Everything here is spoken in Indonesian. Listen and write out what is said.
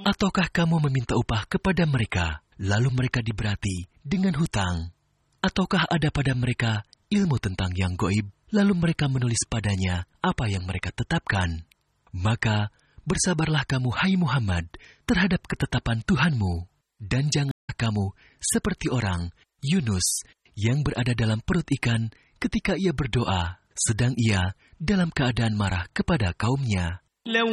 Ataukah kamu meminta upah kepada mereka, lalu mereka diberati dengan hutang? Ataukah ada pada mereka ilmu tentang yang gaib, lalu mereka menulis padanya apa yang mereka tetapkan? Maka bersabarlah kamu, hai Muhammad, terhadap ketetapan Tuhanmu, dan janganlah kamu seperti orang Yunus yang berada dalam perut ikan ketika ia berdoa, sedang ia dalam keadaan marah kepada kaumnya.